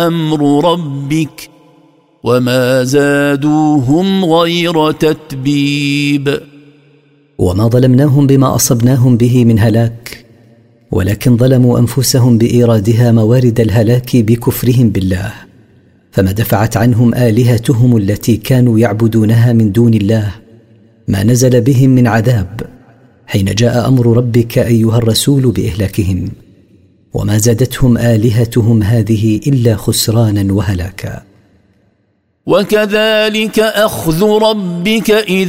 أمر ربك وما زادوهم غير تتبيب. وما ظلمناهم بما أصبناهم به من هلاك، ولكن ظلموا أنفسهم بإيرادها موارد الهلاك بكفرهم بالله، فما دفعت عنهم آلهتهم التي كانوا يعبدونها من دون الله ما نزل بهم من عذاب حين جاء أمر ربك أيها الرسول بإهلاكهم، وما زادتهم آلهتهم هذه إلا خسرانا وهلاكا. وكذلك أخذ ربك إذا